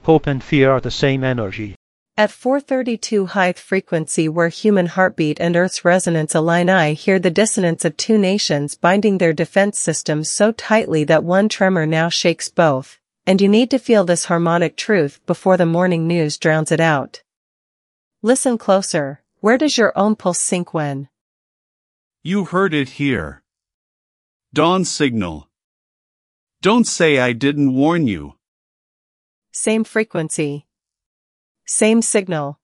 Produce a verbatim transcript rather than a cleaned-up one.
Hope and fear are the same energy. At four thirty-two height frequency where human heartbeat and Earth's resonance align, I hear the dissonance of two nations binding their defense systems so tightly that one tremor now shakes both, and you need to feel this harmonic truth before the morning news drowns it out. Listen closer. Where does your own pulse sink when? You heard it here. Dawn signal. Don't say I didn't warn you. Same frequency. Same signal.